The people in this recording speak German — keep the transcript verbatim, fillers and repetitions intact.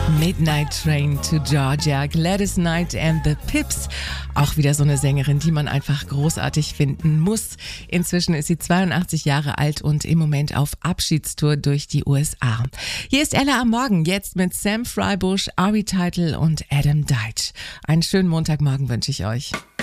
Midnight Train to Georgia, Gladys Knight and the Pips. Auch wieder so eine Sängerin, die man einfach großartig finden muss. Inzwischen ist sie zweiundachtzig Jahre alt und im Moment auf Abschiedstour durch die U S A. Hier ist Ella am Morgen, jetzt mit Sam Freibusch, Ari Title und Adam Deitch. Einen schönen Montagmorgen wünsche ich euch.